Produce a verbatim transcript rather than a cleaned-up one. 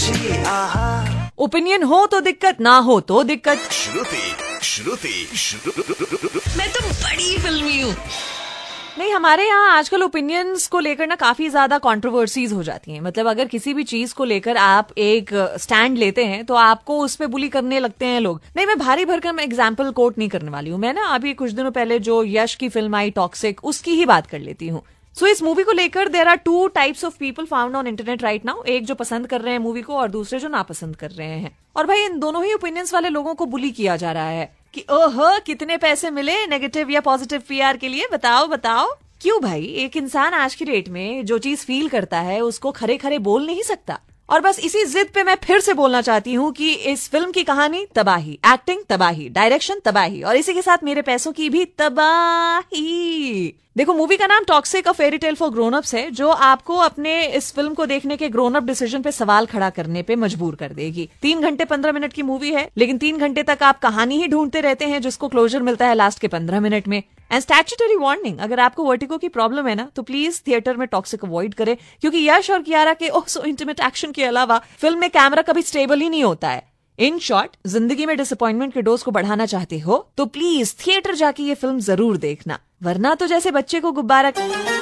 चाहिए आहा। ओपिनियन हो तो दिक्कत, ना हो तो दिक्कत। श्रुति श्रुति श्रुति मैं तो बड़ी फिल्मी हूँ। नहीं, हमारे यहाँ आजकल ओपिनियंस को लेकर ना काफी ज्यादा कंट्रोवर्सीज हो जाती हैं। मतलब अगर किसी भी चीज को लेकर आप एक स्टैंड लेते हैं तो आपको उस पे बुली करने लगते हैं लोग। नहीं, मैं भारी भरकम एग्जाम्पल कोट नहीं करने वाली हूँ। मैं ना अभी कुछ दिनों पहले जो यश की फिल्म आई टॉक्सिक, उसकी ही बात कर लेती हूँ। सो so, इस मूवी को लेकर there are two types of people found on internet right now. एक जो पसंद कर रहे हैं मूवी को और दूसरे जो नापसंद कर रहे हैं। और भाई इन दोनों ही ओपिनियंस वाले लोगों को बुली किया जा रहा है कि ओहो कितने पैसे मिले नेगेटिव या पॉजिटिव पीआर के लिए, बताओ बताओ। क्यों भाई, एक इंसान आज की डेट में जो चीज फील करता है उसको खरे खरे बोल नहीं सकता। और बस इसी जिद पे मैं फिर से बोलना चाहती हूँ कि इस फिल्म की कहानी तबाही, एक्टिंग तबाही, डायरेक्शन तबाही और इसी के साथ मेरे पैसों की भी तबाही। देखो, मूवी का नाम toxic a fairy tale for grown ups है, जो आपको अपने इस फिल्म को देखने के ग्रोन अप डिसीजन पे सवाल खड़ा करने पे मजबूर कर देगी। तीन घंटे पंद्रह मिनट की मूवी है, लेकिन तीन घंटे तक आप कहानी ही ढूंढते रहते हैं जिसको क्लोजर मिलता है लास्ट के पंद्रह मिनट में। एंड स्टैट्यूटरी वार्निंग, अगर आपको वर्टिगो की प्रॉब्लम है ना तो प्लीज थिएटर में टॉक्सिक अवॉइड करें, क्योंकि यश और कियारा के ओह सो इंटीमेट एक्शन के अलावा फिल्म में कैमरा कभी स्टेबल ही नहीं होता है। इन शॉर्ट, जिंदगी में डिसअपॉइंटमेंट के डोज को बढ़ाना चाहते हो तो प्लीज थिएटर जाके ये फिल्म जरूर देखना, वरना तो जैसे बच्चे को गुब्बारा